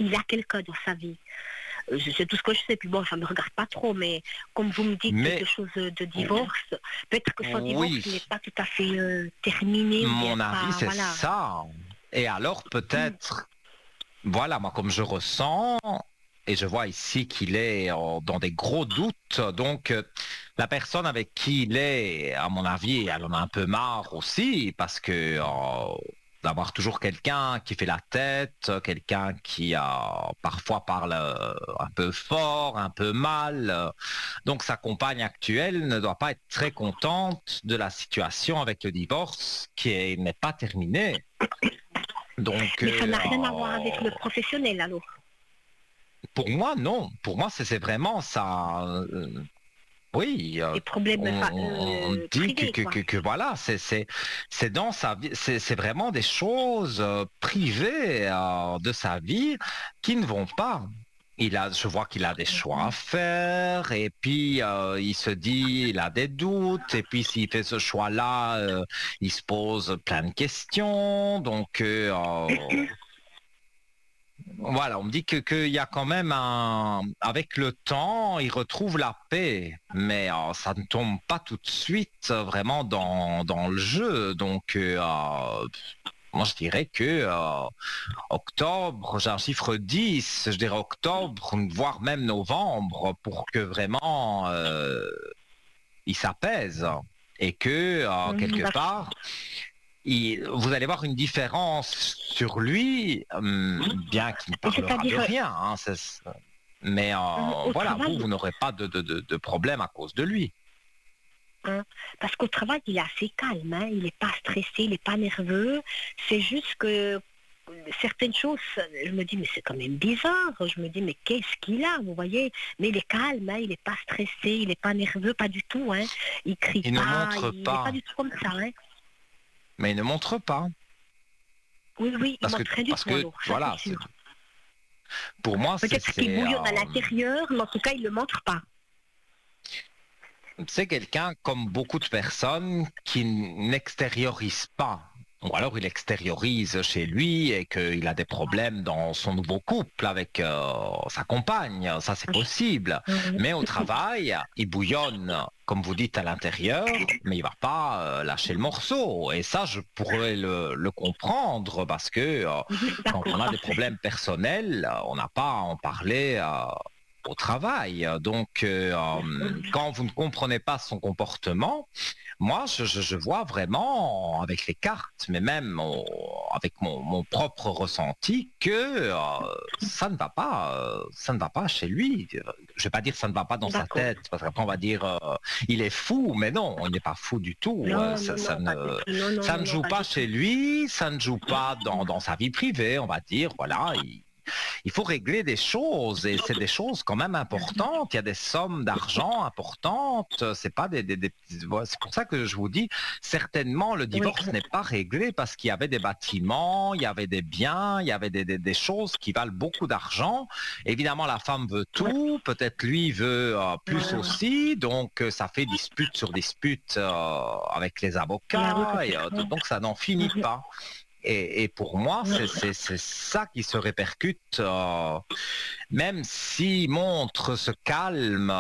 il a quelqu'un dans sa vie. C'est tout ce que je sais. Puis bon, ça ne me regarde pas trop, mais comme vous me dites quelque chose de divorce, peut-être que son divorce n'est pas tout à fait terminé. Mon avis, c'est ça. Et alors, peut-être, voilà, moi, comme je ressens, et je vois ici qu'il est dans des gros doutes, donc la personne avec qui il est, à mon avis, elle en a un peu marre aussi, parce que d'avoir toujours quelqu'un qui fait la tête, quelqu'un qui parfois parle un peu fort, un peu mal. Donc sa compagne actuelle ne doit pas être très contente de la situation avec le divorce qui n'est pas terminé. Donc, mais ça n'a rien à voir avec le professionnel alors. Pour moi, non. Pour moi, c'est vraiment ça. Oui, des problèmes on dit privés, que voilà, c'est dans sa vie, c'est vraiment des choses privées de sa vie qui ne vont pas. Je vois qu'il a des choix à faire, et puis il se dit, il a des doutes, et puis s'il fait ce choix-là, il se pose plein de questions, donc voilà, on me dit qu'il y a quand même avec le temps, il retrouve la paix, mais ça ne tombe pas tout de suite vraiment dans le jeu. Donc, moi, je dirais que octobre, j'ai un chiffre 10, je dirais octobre, voire même novembre, pour que vraiment il s'apaise et que quelque part vous allez voir une différence sur lui, bien qu'il ne parlera de rien. Hein, mais voilà, vous n'aurez pas de problème à cause de lui. Parce qu'au travail, il est assez calme, hein, il n'est pas stressé, il n'est pas nerveux. C'est juste que certaines choses, je me dis, mais c'est quand même bizarre. Je me dis, mais qu'est-ce qu'il a, vous voyez? Mais il est calme, hein, il n'est pas stressé, il n'est pas nerveux, pas du tout. Hein. Il crie il pas, ne montre il n'est pas. pas du tout comme ça. Hein. Mais il ne montre pas. Oui, il montre rien du tout. Alors, voilà, c'est sûr. Pour moi, peut-être qu'il bouillonne à l'intérieur, mais en tout cas, il ne le montre pas. C'est quelqu'un, comme beaucoup de personnes, qui n'extériorise pas. Ou alors il extériorise chez lui et qu'il a des problèmes dans son nouveau couple avec sa compagne, ça c'est possible. Mais au travail, il bouillonne, comme vous dites, à l'intérieur, mais il va pas lâcher le morceau. Et ça, je pourrais le comprendre parce que quand on a des problèmes personnels, on n'a pas à en parler au travail. Donc, quand vous ne comprenez pas son comportement, moi, je vois vraiment avec les cartes, mais même avec mon propre ressenti, que ça ne va pas chez lui. Je vais pas dire ça ne va pas dans sa tête, parce qu'après on va dire il est fou, mais non, il n'est pas fou du tout. Ça ne joue pas chez lui, ça ne joue pas dans sa vie privée, on va dire, voilà. Il faut régler des choses et c'est des choses quand même importantes. Il y a des sommes d'argent importantes. C'est pas des petits. C'est pour ça que je vous dis, certainement le divorce n'est pas réglé parce qu'il y avait des bâtiments, il y avait des biens, il y avait des choses qui valent beaucoup d'argent. Évidemment, la femme veut tout. Peut-être lui veut plus aussi. Donc ça fait dispute sur dispute avec les avocats. Et, donc ça n'en finit pas. Et pour moi, c'est ça qui se répercute, même s'il montre ce calme,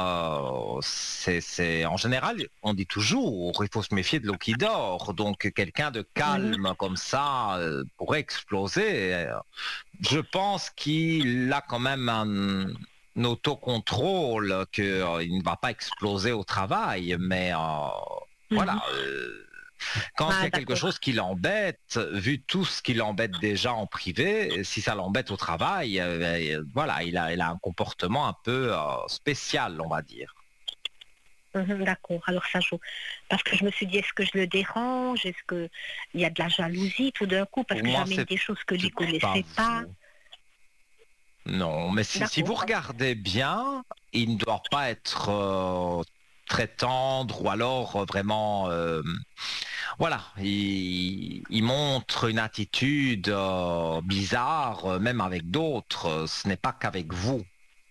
c'est en général, on dit toujours, il faut se méfier de l'eau qui dort. Donc quelqu'un de calme comme ça pourrait exploser. Je pense qu'il a quand même un autocontrôle qu'il ne va pas exploser au travail, mais voilà. Quand il y a quelque chose qui l'embête, vu tout ce qui l'embête déjà en privé, si ça l'embête au travail, voilà, il a un comportement un peu spécial, on va dire. D'accord, alors ça joue. Parce que je me suis dit, est-ce que je le dérange? Est-ce qu'il y a de la jalousie tout d'un coup? Parce que j'amène des choses que lui ne connaissait pas. Non, mais si vous regardez bien, il ne doit pas être très tendre ou alors vraiment... voilà, il montre une attitude bizarre, même avec d'autres. Ce n'est pas qu'avec vous.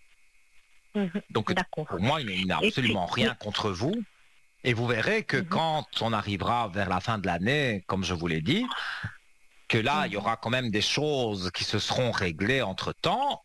Donc, pour moi, il n'a absolument rien contre vous. Et vous verrez que quand on arrivera vers la fin de l'année, comme je vous l'ai dit, que là, il y aura quand même des choses qui se seront réglées entre-temps